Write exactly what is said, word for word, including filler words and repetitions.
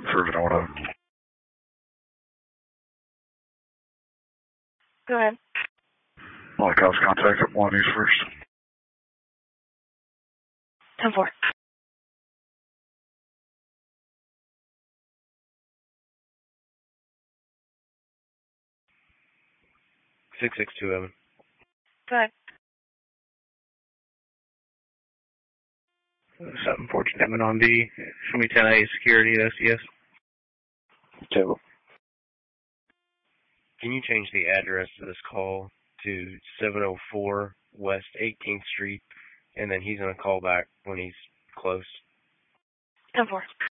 Serving auto. Go ahead. Like I was contact at one East First. ten four. six six two Evan. Go ahead. Something fourteen Evan on B. Show me ten A security at S C S. Table. Can you change the address of this call to seven oh four West eighteenth Street, and then he's going to call back when he's close? ten four.